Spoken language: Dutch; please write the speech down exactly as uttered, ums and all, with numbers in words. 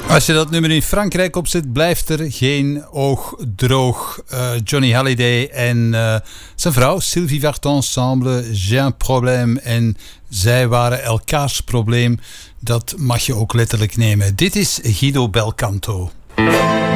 Als je dat nummer in Frankrijk opzet, blijft er geen oog droog. Uh, Johnny Hallyday en uh, zijn vrouw Sylvie Vartan ensemble, J'ai un problème. En zij waren elkaars probleem. Dat mag je ook letterlijk nemen. Dit is Guido Belcanto.